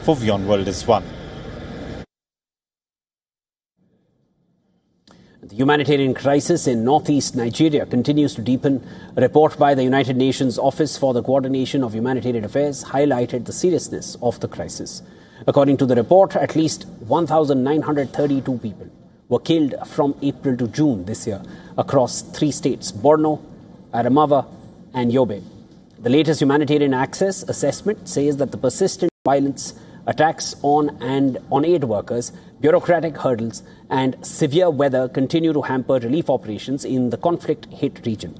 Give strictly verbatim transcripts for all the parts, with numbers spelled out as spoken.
for WION World is One. The humanitarian crisis in northeast Nigeria continues to deepen. A report by the United Nations Office for the Coordination of Humanitarian Affairs highlighted the seriousness of the crisis. According to the report, at least one thousand nine hundred thirty-two people were killed from April to June this year across three states, Borno, Adamawa and Yobe. The latest humanitarian access assessment says that the persistent violence, attacks on and on aid workers, bureaucratic hurdles and severe weather continue to hamper relief operations in the conflict-hit region.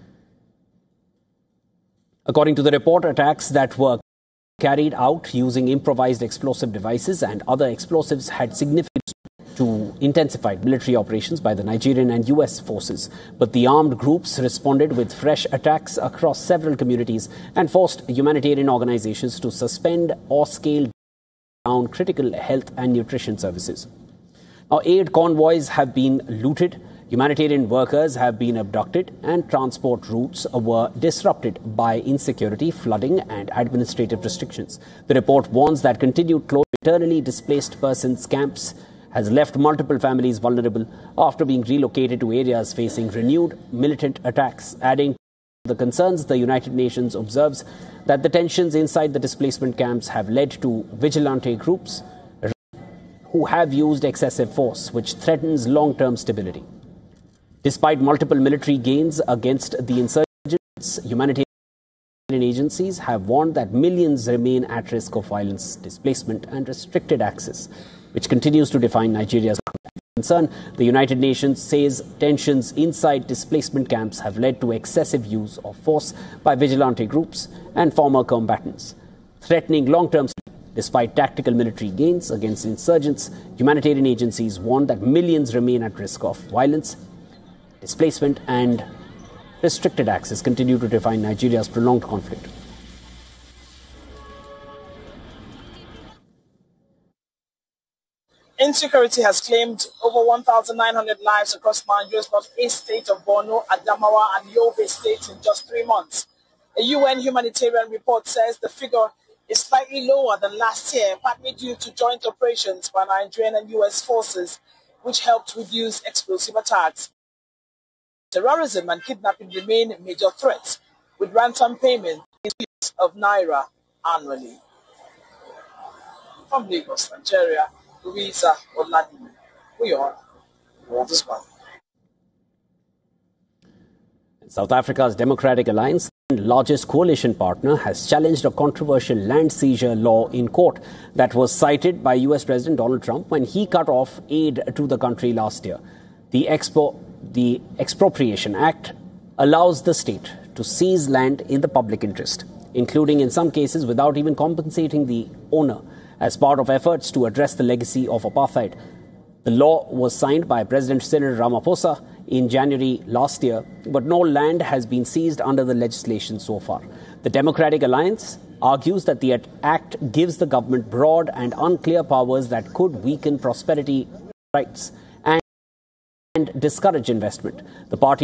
According to the report, attacks that were carried out using improvised explosive devices and other explosives had significant to intensified military operations by the Nigerian and U S forces. But the armed groups responded with fresh attacks across several communities and forced humanitarian organizations to suspend or scale down critical health and nutrition services. Now, aid convoys have been looted, humanitarian workers have been abducted, and transport routes were disrupted by insecurity, flooding, and administrative restrictions. The report warns that continued closure of internally displaced persons camps has left multiple families vulnerable after being relocated to areas facing renewed militant attacks, adding to the concerns. The United Nations observes that the tensions inside the displacement camps have led to vigilante groups who have used excessive force, which threatens long-term stability. Despite multiple military gains against the insurgents, humanitarian agencies have warned that millions remain at risk of violence, displacement, and restricted access, which continues to define Nigeria's concern. The United Nations says tensions inside displacement camps have led to excessive use of force by vigilante groups and former combatants, threatening long-term stability. Despite tactical military gains against insurgents, humanitarian agencies warn that millions remain at risk of violence, displacement, and restricted access continue to define Nigeria's prolonged conflict. Insecurity has claimed over one thousand nine hundred lives across Nigeria's northeast state of Borno, Adamawa, and Yobe states in just three months. A U N humanitarian report says the figure is slightly lower than last year, partly due to joint operations by Nigerian and U S forces, which helped reduce explosive attacks. Terrorism and kidnapping remain major threats, with ransom payment in of naira annually. From Lagos, Nigeria, Louisa Oladipo, WION World is One. South Africa's Democratic Alliance, largest coalition partner, has challenged a controversial land seizure law in court that was cited by U S President Donald Trump when he cut off aid to the country last year. The, Expo, the Expropriation Act allows the state to seize land in the public interest, including in some cases without even compensating the owner, as part of efforts to address the legacy of apartheid. The law was signed by President Cyril Ramaphosa in January last year, but no land has been seized under the legislation so far. The Democratic Alliance argues that the act gives the government broad and unclear powers that could weaken prosperity rights and discourage investment. The party